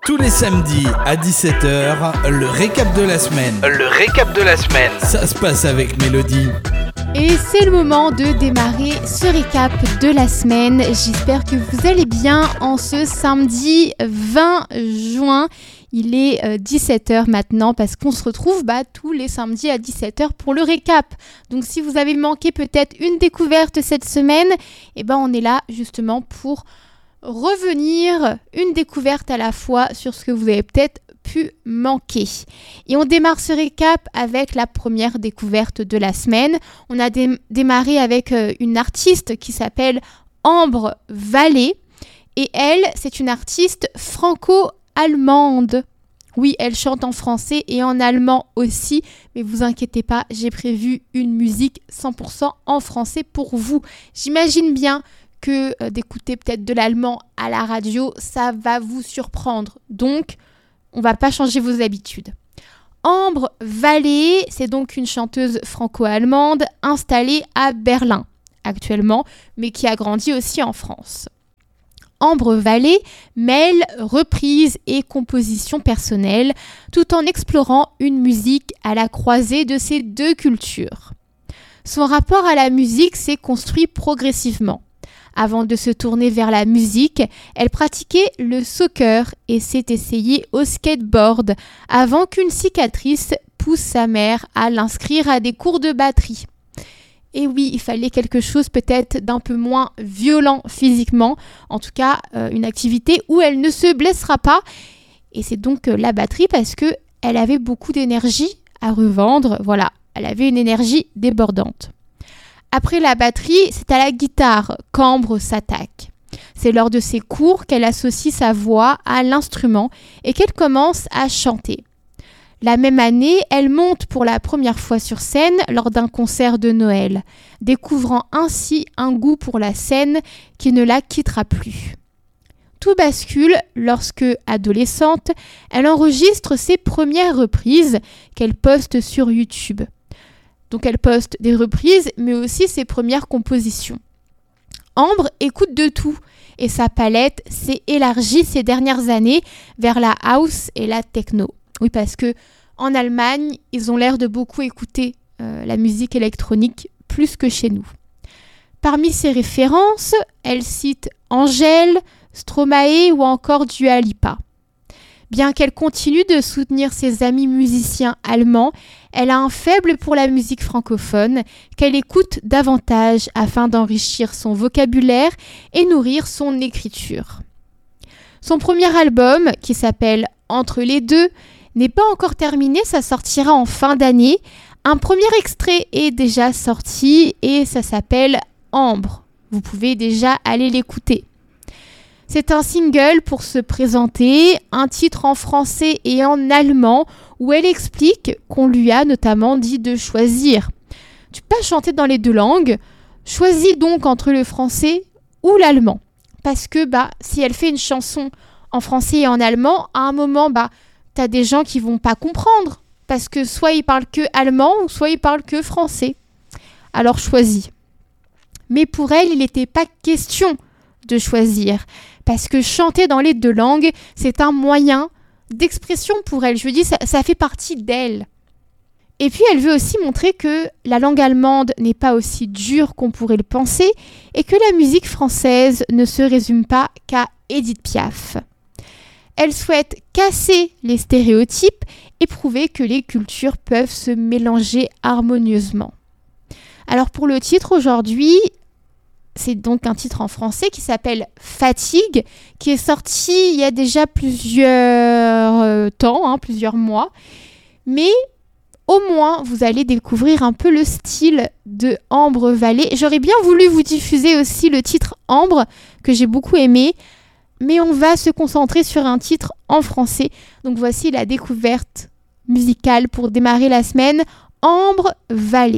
Tous les samedis à 17h, le récap de la semaine. Ça se passe avec Mélodie. Et c'est le moment de démarrer ce récap de la semaine. J'espère que vous allez bien en ce samedi 20 juin. Il est 17h maintenant parce qu'on se retrouve tous les samedis à 17h pour le récap. Donc si vous avez manqué peut-être une découverte cette semaine, on est là justement pour revenir une découverte à la fois sur ce que vous avez peut-être pu manquer. Et on démarre ce récap avec la première découverte de la semaine. On a démarré avec une artiste qui s'appelle Ambre Vallée. Et elle, c'est une artiste franco-allemande. Oui, elle chante en français et en allemand aussi, mais vous inquiétez pas, j'ai prévu une musique 100% en français pour vous. J'imagine bien que d'écouter peut-être de l'allemand à la radio, ça va vous surprendre. Donc, on va pas changer vos habitudes. Ambre Vallée, c'est donc une chanteuse franco-allemande installée à Berlin actuellement, mais qui a grandi aussi en France. Ambre Vallée mêle reprise et composition personnelle tout en explorant une musique à la croisée de ces deux cultures. Son rapport à la musique s'est construit progressivement. Avant de se tourner vers la musique, elle pratiquait le soccer et s'est essayée au skateboard avant qu'une cicatrice pousse sa mère à l'inscrire à des cours de batterie. Et oui, il fallait quelque chose peut-être d'un peu moins violent physiquement, en tout cas une activité où elle ne se blessera pas. Et c'est donc la batterie parce qu'elle avait beaucoup d'énergie à revendre, voilà, elle avait une énergie débordante. Après la batterie, c'est à la guitare qu'Ambre s'attaque. C'est lors de ses cours qu'elle associe sa voix à l'instrument et qu'elle commence à chanter. La même année, elle monte pour la première fois sur scène lors d'un concert de Noël, découvrant ainsi un goût pour la scène qui ne la quittera plus. Tout bascule lorsque, adolescente, elle enregistre ses premières reprises qu'elle poste sur YouTube. Donc elle poste des reprises, mais aussi ses premières compositions. Ambre écoute de tout et sa palette s'est élargie ces dernières années vers la house et la techno. Oui, parce que en Allemagne, ils ont l'air de beaucoup écouter la musique électronique plus que chez nous. Parmi ses références, elle cite Angèle, Stromae ou encore Dua Lipa. Bien qu'elle continue de soutenir ses amis musiciens allemands, elle a un faible pour la musique francophone qu'elle écoute davantage afin d'enrichir son vocabulaire et nourrir son écriture. Son premier album, qui s'appelle Entre les deux, n'est pas encore terminé, ça sortira en fin d'année. Un premier extrait est déjà sorti et ça s'appelle Ambre. Vous pouvez déjà aller l'écouter. C'est un single pour se présenter, un titre en français et en allemand où elle explique qu'on lui a notamment dit de choisir. Tu peux pas chanter dans les deux langues, choisis donc entre le français ou l'allemand. Parce que si elle fait une chanson en français et en allemand, à un moment, t'as des gens qui vont pas comprendre. Parce que soit ils parlent que allemand ou soit ils parlent que français. Alors choisis. Mais pour elle, il n'était pas question de choisir. Parce que chanter dans les deux langues, c'est un moyen d'expression pour elle. Je veux dire, ça fait partie d'elle. Et puis, elle veut aussi montrer que la langue allemande n'est pas aussi dure qu'on pourrait le penser et que la musique française ne se résume pas qu'à Édith Piaf. Elle souhaite casser les stéréotypes et prouver que les cultures peuvent se mélanger harmonieusement. Alors, pour le titre aujourd'hui, c'est donc un titre en français qui s'appelle Fatigue, qui est sorti il y a déjà plusieurs plusieurs mois. Mais au moins, vous allez découvrir un peu le style de Ambre Vallée. J'aurais bien voulu vous diffuser aussi le titre Ambre, que j'ai beaucoup aimé. Mais on va se concentrer sur un titre en français. Donc voici la découverte musicale pour démarrer la semaine, Ambre Vallée.